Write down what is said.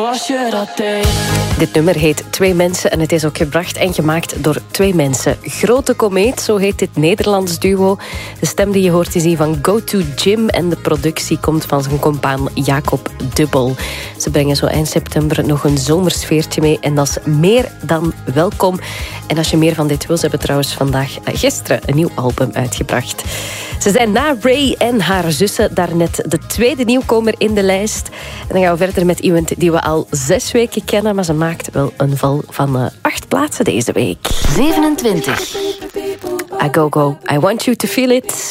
Als je dat deed. Dit nummer heet Twee Mensen en het is ook gebracht en gemaakt door twee mensen. Grote Komeet, zo heet dit Nederlands duo. De stem die je hoort is die van Go To Gym en de productie komt van zijn compaan Jacob Dubbel. Ze brengen zo eind september nog een zomersfeertje mee en dat is meer dan welkom. En als je meer van dit wil, ze hebben trouwens gisteren een nieuw album uitgebracht. Ze zijn na Ray en haar zussen daarnet de tweede nieuwkomer in de lijst. En dan gaan we verder met iemand die we al 6 weken kennen, maar ze maakt wel een val van 8 plaatsen deze week. 27. A Go Go, I Want You To Feel It.